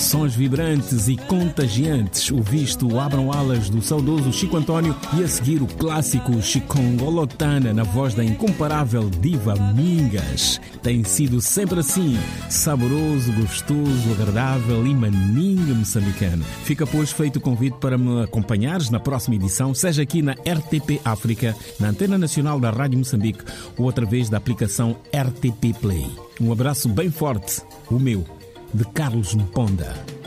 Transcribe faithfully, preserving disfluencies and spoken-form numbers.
Sons vibrantes e contagiantes. O visto Abram Alas do saudoso Chico António e a seguir o clássico Chicongolotana na voz da incomparável diva Mingas. Tem sido sempre assim, saboroso, gostoso, agradável e maninho moçambicano. Fica pois feito o convite para me acompanhares na próxima edição, seja aqui na R T P África, na Antena Nacional da Rádio Moçambique ou através da aplicação R T P Play. Um abraço bem forte, o meu, de Carlos Mponda.